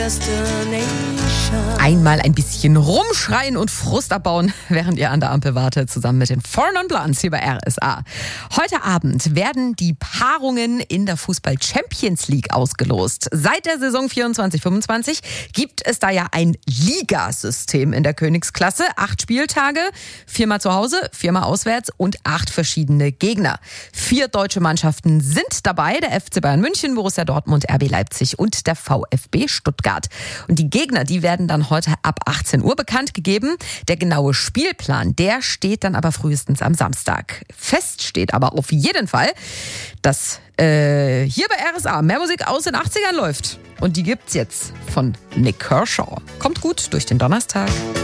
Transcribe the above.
Einmal ein bisschen rumschreien und Frust abbauen, während ihr an der Ampel wartet, zusammen mit den Four Non Blondes hier bei RSA. Heute Abend werden die Paarungen in der Fußball-Champions League ausgelost. Seit der Saison 24/25 gibt es da ja ein Ligasystem in der Königsklasse. 8 Spieltage, 4-mal zu Hause, 4-mal auswärts und 8 verschiedene Gegner. 4 deutsche Mannschaften sind dabei, der FC Bayern München, Borussia Dortmund, RB Leipzig und der VfB Stuttgart. Und die Gegner, die werden dann heute ab 18 Uhr bekannt gegeben. Der genaue Spielplan, der steht dann aber frühestens am Samstag. Fest steht aber auf jeden Fall, dass hier bei RSA mehr Musik aus den 80ern läuft. Und die gibt's jetzt von Nik Kershaw. Kommt gut durch den Donnerstag.